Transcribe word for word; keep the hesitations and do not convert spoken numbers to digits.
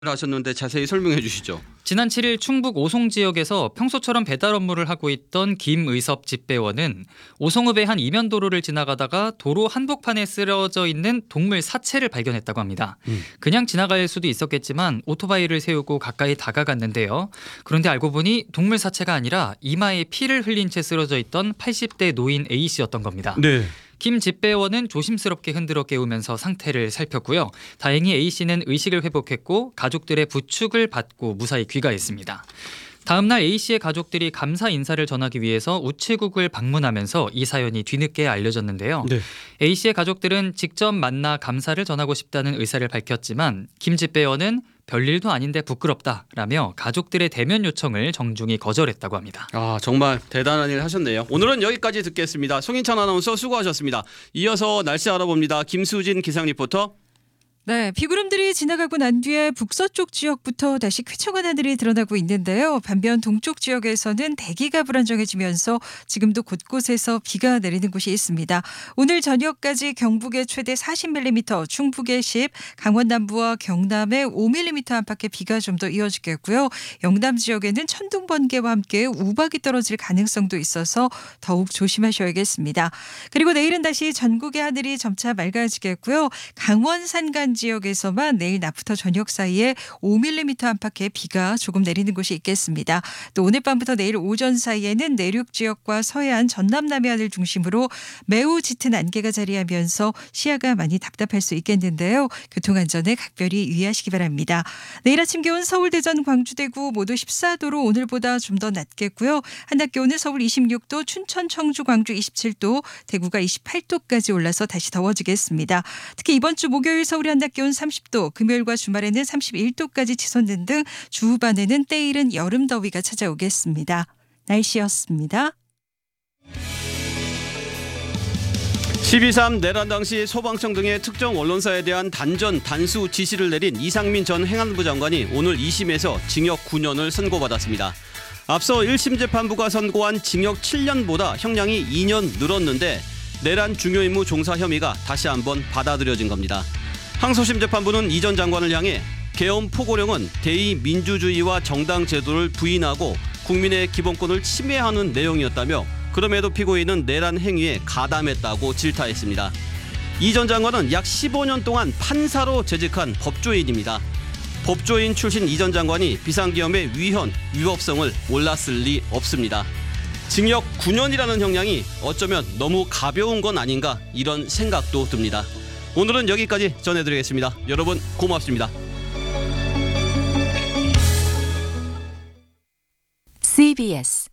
하셨는데 자세히 설명해 주시죠. 지난 칠 일 충북 오송 지역에서 평소처럼 배달 업무를 하고 있던 김의섭 집배원은 오송읍의 한 이면도로를 지나가다가 도로 한복판에 쓰러져 있는 동물 사체를 발견했다고 합니다. 음. 그냥 지나갈 수도 있었겠지만 오토바이를 세우고 가까이 다가갔는데요. 그런데 알고 보니 동물 사체가 아니라 이마에 피를 흘린 채 쓰러져 있던 팔십 대 노인 A씨였던 겁니다. 네. 김 집배원은 조심스럽게 흔들어 깨우면서 상태를 살폈고요. 다행히 A씨는 의식을 회복했고 가족들의 부축을 받고 무사히 귀가했습니다. 다음 날 A씨의 가족들이 감사 인사를 전하기 위해서 우체국을 방문하면서 이 사연이 뒤늦게 알려졌는데요. 네. A씨의 가족들은 직접 만나 감사를 전하고 싶다는 의사를 밝혔지만 김 집배원은 별일도 아닌데 부끄럽다라며 가족들의 대면 요청을 정중히 거절했다고 합니다. 아, 정말 대단한 일 하셨네요. 오늘은 여기까지 듣겠습니다. 송인찬 아나운서 수고하셨습니다. 이어서 날씨 알아봅니다. 김수진 기상 리포터. 네, 비구름들이 지나가고 난 뒤에 북서쪽 지역부터 다시 쾌청한 하늘이 드러나고 있는데요. 반면 동쪽 지역에서는 대기가 불안정해지면서 지금도 곳곳에서 비가 내리는 곳이 있습니다. 오늘 저녁까지 경북에 최대 사십 밀리미터, 충북에 십, 강원 남부와 경남에 오 밀리미터 안팎의 비가 좀 더 이어지겠고요. 영남 지역에는 천둥 번개와 함께 우박이 떨어질 가능성도 있어서 더욱 조심하셔야겠습니다. 그리고 내일은 다시 전국의 하늘이 점차 맑아지겠고요. 강원 산간 지역에서만 내일 낮부터 저녁 사이에 오 밀리미터 안팎의 비가 조금 내리는 곳이 있겠습니다. 또 오늘 밤부터 내일 오전 사이에는 내륙 지역과 서해안, 전남 남해안을 중심으로 매우 짙은 안개가 자리하면서 시야가 많이 답답할 수 있겠는데요. 교통안전에 각별히 유의하시기 바랍니다. 내일 아침 기온 서울, 대전, 광주, 대구 모두 십사 도로 오늘보다 좀 더 낮겠고요. 한낮 기온은 서울 이십육 도, 춘천, 청주, 광주 이십칠 도, 대구가 이십팔 도까지 올라서 다시 더워지겠습니다. 특히 이번 주 목요일 서울의 한낮 기온 삼십 도, 금요일과 주말에는 삼십일 도까지 치솟는 등 주후반에는 때이른 여름 더위가 찾아오겠습니다. 날씨였습니다. 십이 삼 내란 당시 소방청 등의 특정 언론사에 대한 단전 단수 지시를 내린 이상민 전 행안부 장관이 오늘 이 심에서 징역 구 년을 선고받았습니다. 앞서 일 심 재판부가 선고한 징역 칠 년보다 형량이 이 년 늘었는데 내란 중요 임무 종사 혐의가 다시 한번 받아들여진 겁니다. 항소심 재판부는 이 전 장관을 향해 계엄 포고령은 대의 민주주의와 정당 제도를 부인하고 국민의 기본권을 침해하는 내용이었다며 그럼에도 피고인은 내란 행위에 가담했다고 질타했습니다. 이 전 장관은 약 십오 년 동안 판사로 재직한 법조인입니다. 법조인 출신 이 전 장관이 비상계엄의 위헌, 위법성을 몰랐을 리 없습니다. 징역 구 년이라는 형량이 어쩌면 너무 가벼운 건 아닌가 이런 생각도 듭니다. 오늘은 여기까지 전해드리겠습니다. 여러분 고맙습니다. 씨비에스